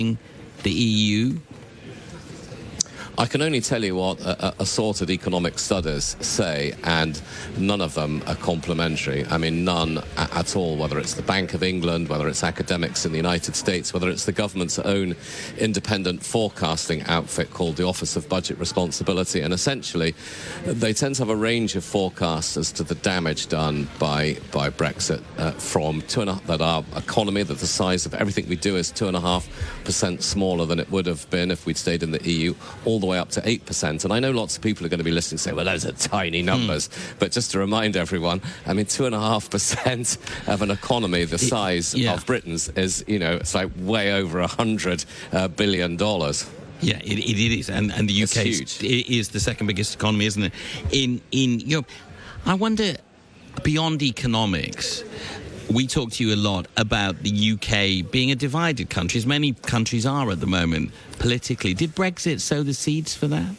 the EU? I can only tell you what assorted economic studies say, and none of them are complimentary. I mean, none at all, whether it's the Bank of England, whether it's academics in the United States, whether it's the government's own independent forecasting outfit called the Office of Budget Responsibility. And essentially, they tend to have a range of forecasts as to the damage done by Brexit, from that our economy, that the size of everything we do is 2.5% smaller than it would have been if we'd stayed in the EU, all the way up to 8%. And I know lots of people are going to be listening and say, well, those are tiny numbers. But just to remind everyone, I mean, 2.5% of an economy the size of Britain's is, it's like way over $100 billion. Yeah, it is. And the UK is the second biggest economy, isn't it, in Europe. I wonder, beyond economics, we talk to you a lot about the UK being a divided country, as many countries are at the moment, politically. Did Brexit sow the seeds for that?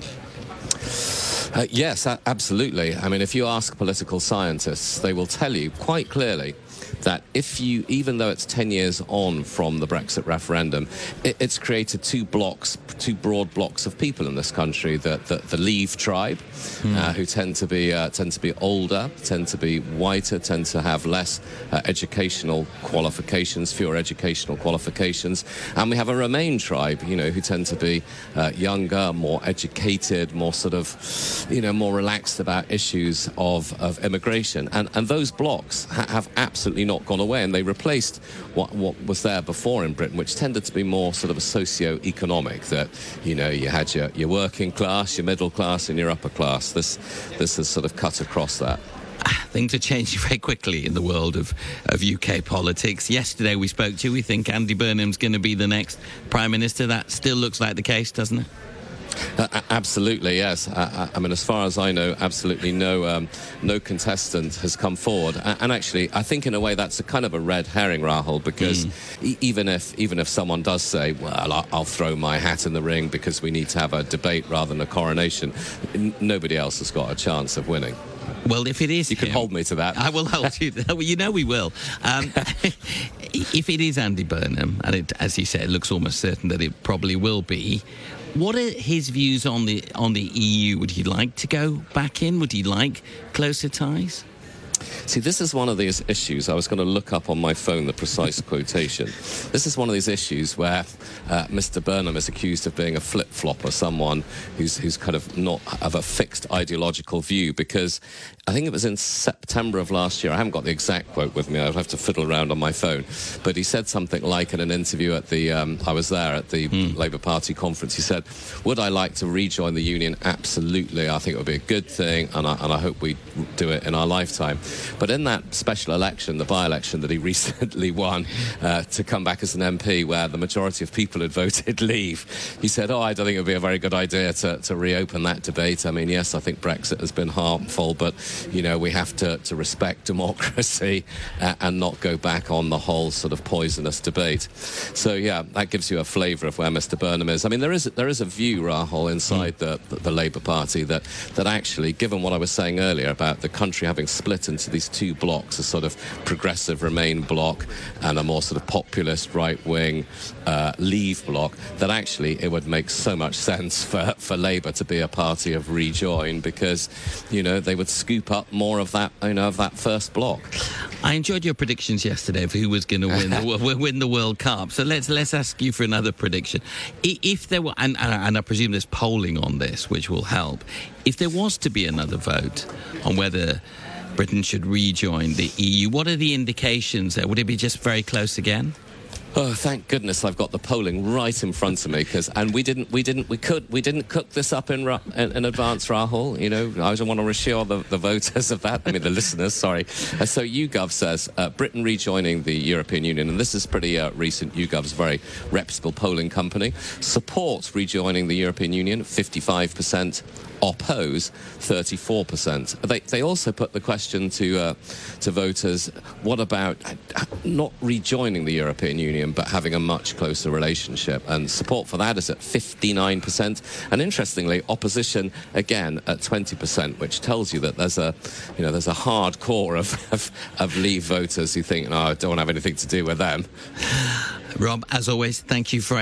Yes, absolutely. I mean, if you ask political scientists, they will tell you quite clearly that even though it's 10 years on from the Brexit referendum, it's created two broad blocks of people in this country. The Leave tribe, who tend to be older, tend to be whiter, tend to have less educational qualifications, fewer educational qualifications, and we have a Remain tribe, who tend to be younger, more educated, more sort of, more relaxed about issues of immigration, and those blocks have absolutely not gone away, and they replaced what was there before in Britain, which tended to be more sort of a socio-economic, that you had your working class, your middle class, and your upper class. This has sort of cut across that. Things are changing very quickly in the world of UK politics. Yesterday we spoke to you. We think Andy Burnham's going to be the next Prime Minister. That still looks like the case, doesn't it? Absolutely, yes. I mean, as far as I know, absolutely no contestant has come forward. And actually, I think in a way that's a kind of a red herring, Rahul, because even if someone does say, well, I'll throw my hat in the ring because we need to have a debate rather than a coronation, nobody else has got a chance of winning. Well, if it is you can hold me to that. I will hold you. We will. If it is Andy Burnham, and as you said, it looks almost certain that it probably will be, what are his views on the EU? Would he like to go back in? Would he like closer ties? See, this is one of these issues. I was going to look up on my phone the precise quotation. This is one of these issues where Mr. Burnham is accused of being a flip-flopper, someone who's kind of not of a fixed ideological view, because I think it was in September of last year. I haven't got the exact quote with me. I'd have to fiddle around on my phone. But he said something like in an interview at the, I was there at the Labour Party conference, he said, would I like to rejoin the union? Absolutely. I think it would be a good thing, and I hope we do it in our lifetime. But in that special election, the by-election that he recently won to come back as an MP, where the majority of people had voted leave, he said, I don't think it would be a very good idea to reopen that debate. I mean, yes, I think Brexit has been harmful, but, we have to respect democracy and not go back on the whole sort of poisonous debate. So, yeah, that gives you a flavour of where Mr. Burnham is. I mean, there is a view, Rahul, inside the Labour Party that actually, given what I was saying earlier about the country having split into these two blocks, a sort of progressive Remain bloc and a more sort of populist right-wing Leave bloc, that actually it would make so much sense for Labour to be a party of rejoin, because, they would scoop up more of that, of that first bloc. I enjoyed your predictions yesterday of who was going to win the World Cup. So let's ask you for another prediction. If there were, and I presume there's polling on this, which will help. If there was to be another vote on whether Britain should rejoin the EU, what are the indications there? Would it be just very close again? Oh, thank goodness I've got the polling right in front of me, and we didn't cook this up in advance, Rahul. I just want to reassure the voters of that. I mean, the listeners, sorry. So YouGov says Britain rejoining the European Union, and this is pretty recent. YouGov's a very reputable polling company. Supports rejoining the European Union, 55%. Oppose, 34%. They also put the question to voters, what about not rejoining the European Union? Union, but having a much closer relationship. And support for that is at 59%. And interestingly, opposition again at 20%, which tells you that there's a hard core of Leave voters who think, no, I don't want to have anything to do with them. Rob, as always, thank you for